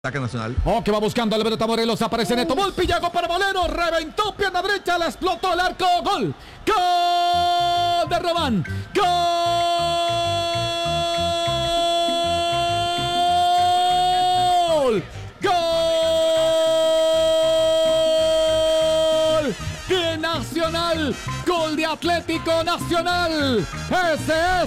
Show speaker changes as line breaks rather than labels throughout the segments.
Ataque Nacional.
Que va buscando la pelota Morelos. Aparece Neto Volpi. Llegó para Molero. Reventó pierna derecha. La explotó el arco. Gol. Gol de Román. Gol. Gol de Nacional. Gol de Atlético Nacional. Ese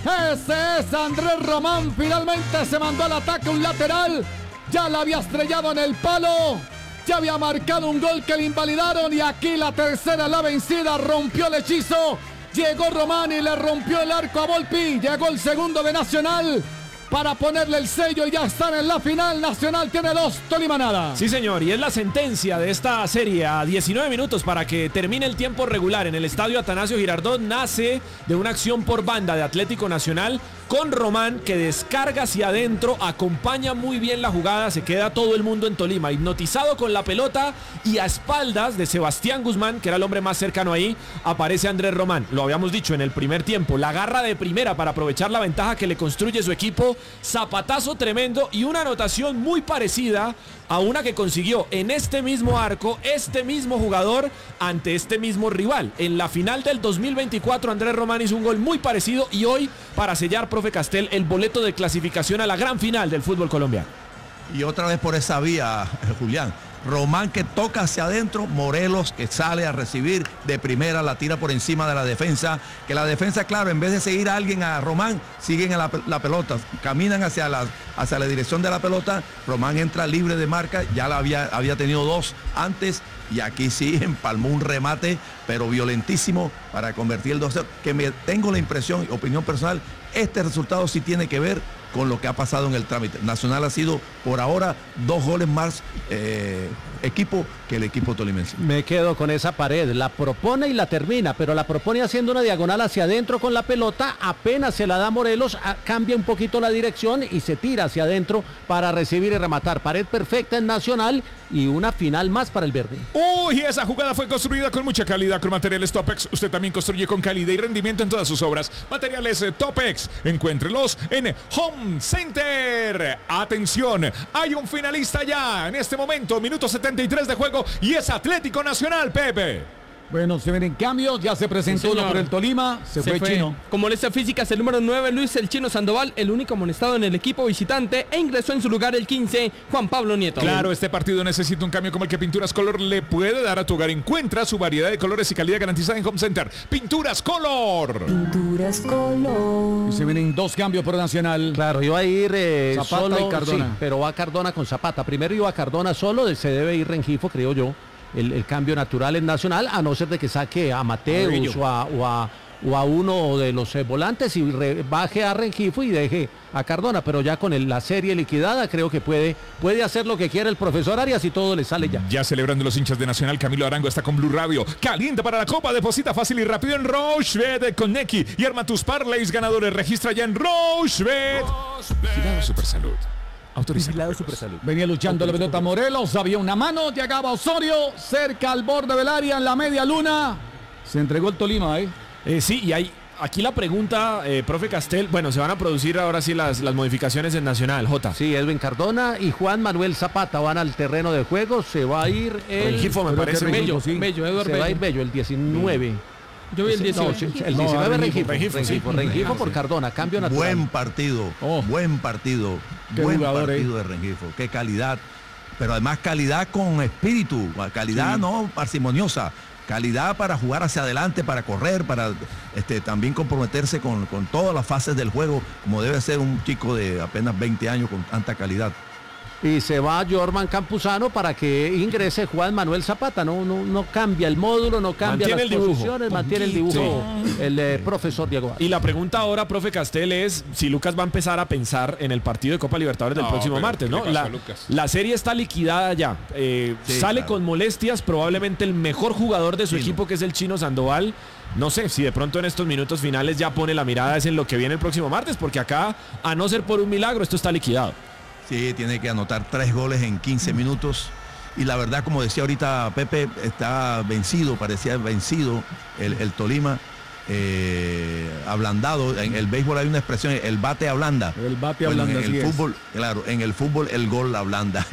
es Andrés Román. Finalmente se mandó al ataque un lateral. Ya la había estrellado en el palo. Ya había marcado un gol que le invalidaron. Y aquí la tercera, la vencida. Rompió el hechizo. Llegó Román y le rompió el arco a Volpi. Llegó el segundo de Nacional para ponerle el sello y ya están en la final. Nacional tiene 2, Tolima nada.
Sí, señor, y es la sentencia de esta serie a 19 minutos para que termine el tiempo regular en el estadio Atanasio Girardot. Nace de una acción por banda de Atlético Nacional con Román, que descarga hacia adentro, acompaña muy bien la jugada, se queda todo el mundo en Tolima hipnotizado con la pelota, y a espaldas de Sebastián Guzmán, que era el hombre más cercano ahí, aparece Andrés Román. Lo habíamos dicho en el primer tiempo, la garra de primera para aprovechar la ventaja que le construye su equipo, zapatazo tremendo y una anotación muy parecida a una que consiguió en este mismo arco, este mismo jugador ante este mismo rival. En la final del 2024 Andrés Román hizo un gol muy parecido, y hoy, para sellar, profe Castel, el boleto de clasificación a la gran final del fútbol colombiano.
Y otra vez por esa vía, Julián. Román que toca hacia adentro, Morelos que sale a recibir de primera, la tira por encima de la defensa, que la defensa, claro, en vez de seguir a alguien, a Román, siguen a la pelota, caminan hacia la dirección de la pelota. Román entra libre de marca, ya había tenido 2 antes, y aquí sí empalmó un remate, pero violentísimo, para convertir el 2-0, que me tengo la impresión, opinión personal, este resultado sí tiene que ver con lo que ha pasado en el trámite. Nacional ha sido por ahora 2 goles más equipo que el equipo tolimense.
Me quedo con esa pared, la propone y la termina, pero la propone haciendo una diagonal hacia adentro con la pelota, apenas se la da Morelos, cambia un poquito la dirección y se tira hacia adentro para recibir y rematar. Pared perfecta en Nacional y una final más para el verde.
Uy, esa jugada fue construida con mucha calidad con materiales Topex. Usted también construye con calidad y rendimiento en todas sus obras. Materiales Topex, encuéntrelos en Home Center. Atención, hay un finalista ya en este momento, minuto 73 de juego, y es Atlético Nacional, Pepe.
Bueno, se vienen cambios, ya se presentó uno por el Tolima, se fue Chino.
Con molestias físicas el número 9, Luis el Chino Sandoval, el único amonestado en el equipo visitante, e ingresó en su lugar el 15, Juan Pablo Nieto.
Claro, este partido necesita un cambio como el que Pinturas Color le puede dar a tu hogar. Encuentra su variedad de colores y calidad garantizada en Home Center. Pinturas Color.
Pinturas Color.
Y se vienen 2 cambios por Nacional.
Claro, iba a ir
Zapata
solo
y Cardona.
Sí, pero va Cardona con Zapata. Primero iba Cardona solo, se debe ir Rengifo, creo yo. El cambio natural en Nacional, a no ser de que saque a Mateus o a uno de los volantes y baje a Rengifo y deje a Cardona, pero ya con la serie liquidada creo que puede hacer lo que quiera el profesor Arias y todo le sale ya.
Ya celebrando los hinchas de Nacional, Camilo Arango está con Blue Radio. Calienta para la Copa, deposita fácil y rápido en Rochebet con Neki y arma tus parlays ganadores. Registra ya en Rochebet. Vigilado Supersalud. Autorizado Supersalud.
Venía luchando la pelota Morelos, había una mano, llegaba Osorio, cerca al borde del área en la media luna. Se entregó el Tolima,
Sí, y hay aquí la pregunta, profe Castel. Bueno, se van a producir ahora sí las modificaciones en Nacional, Jota.
Sí, Edwin Cardona y Juan Manuel Zapata van al terreno de juego. Se va a ir el
Rengifo, me parece.
Bello,
sí.
Bello, Eduardo
Se
Bello.
va a ir Bello, el 19.
Yo vi el 19.
No, el 19
Rengifo,
Rengifo por Cardona, cambio natural.
Buen partido, buen partido de Rengifo, qué calidad, pero además calidad con espíritu, calidad no parsimoniosa, calidad para jugar hacia adelante, para correr, para también comprometerse con todas las fases del juego, como debe ser un chico de apenas 20 años con tanta calidad.
Y se va Jorman Campuzano para que ingrese Juan Manuel Zapata. No cambia el módulo, no cambia
mantiene
las posiciones, mantiene el dibujo el profesor Diego Vázquez.
Y la pregunta ahora, profe Castel, es si Lucas va a empezar a pensar en el partido de Copa Libertadores del próximo martes, ¿no? La serie está liquidada ya. Sale claro, con molestias, probablemente el mejor jugador de su equipo, que es el Chino Sandoval. No sé si de pronto en estos minutos finales ya pone la mirada en lo que viene el próximo martes, porque acá, a no ser por un milagro, esto está liquidado.
Sí, tiene que anotar 3 goles en 15 minutos. Y la verdad, como decía ahorita Pepe, está vencido, parecía vencido el Tolima. ablandado. En el béisbol hay una expresión, el bate ablanda.
El bate
Bueno,
ablanda,
en el
así es.
fútbol, claro, en el fútbol el gol ablanda.